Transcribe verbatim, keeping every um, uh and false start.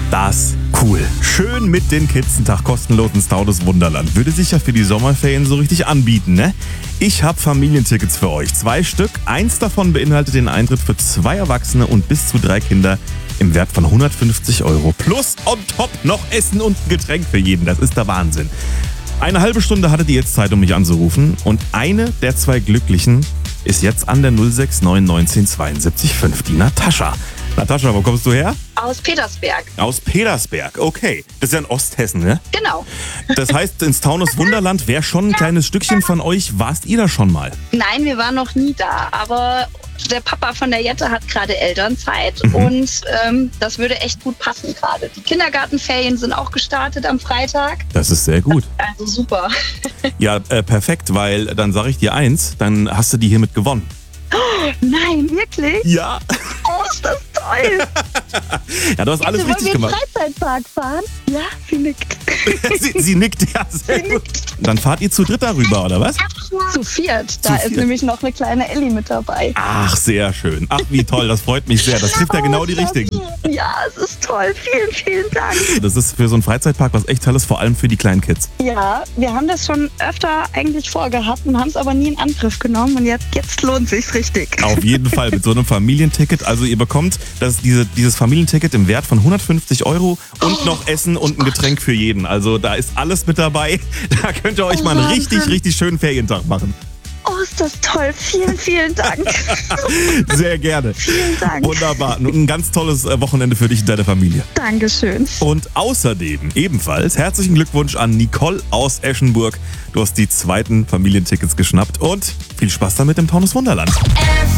das cool. Schön mit den Kids einen Tag kostenlos ins Taunus Wunderland. Würde sich ja für die Sommerferien so richtig anbieten, ne? Ich habe Familientickets für euch. Zwei Stück. Eins davon beinhaltet den Eintritt für zwei Erwachsene und bis zu drei Kinder im Wert von hundertfünfzig Euro. Plus on top noch Essen und ein Getränk für jeden. Das ist der Wahnsinn. Eine halbe Stunde hattet ihr jetzt Zeit, um mich anzurufen. Und eine der zwei Glücklichen ist jetzt an der null sechs neun neunzehn zweiundsiebzig fünf, die Natascha. Natascha, wo kommst du her? Aus Petersberg. Aus Petersberg, okay. Das ist ja in Osthessen, ne? Genau. Das heißt, ins Taunus Wunderland wäre schon ein kleines Stückchen von euch. Warst ihr da schon mal? Nein, wir waren noch nie da, aber der Papa von der Jette hat gerade Elternzeit Mhm. und ähm, das würde echt gut passen gerade. Die Kindergartenferien sind auch gestartet am Freitag, Das ist sehr gut. also super. Ja, äh, perfekt, weil dann sage ich dir eins, dann hast du die hiermit gewonnen. Nein, wirklich? Ja. Oh, ist das toll. Ja, du hast alles Wollen richtig wir in den gemacht. Freizeitpark fahren? Ja, sie nickt. sie, sie nickt, ja, sehr gut. Dann fahrt ihr zu dritt darüber, oder was? Zu viert. Da Zu ist viert. nämlich noch eine kleine Ellie mit dabei. Ach, sehr schön. Ach, wie toll, das freut mich sehr. Das trifft ja genau die Richtigen. Ja, es ist toll. Vielen, vielen Dank. Das ist für so einen Freizeitpark was echt Tolles, vor allem für die kleinen Kids. Ja, wir haben das schon öfter eigentlich vorgehabt und haben es aber nie in Angriff genommen. Und jetzt, jetzt lohnt sich's richtig. Auf jeden Fall mit so einem Familienticket. Also ihr bekommt das, diese, dieses Familienticket im Wert von hundertfünfzig Euro und noch Essen und ein Getränk für jeden. Also da ist alles mit dabei. Da könnt ihr euch Oh, mal einen Wahnsinn. richtig, richtig schönen Ferientag machen. Oh, ist das toll. Vielen, vielen Dank. Sehr gerne. Vielen Dank. Wunderbar. Und ein ganz tolles äh, Wochenende für dich und deine Familie. Dankeschön. Und außerdem ebenfalls herzlichen Glückwunsch an Nicole aus Eschenburg. Du hast die zweiten Familientickets geschnappt und viel Spaß damit im Taunus Wunderland. F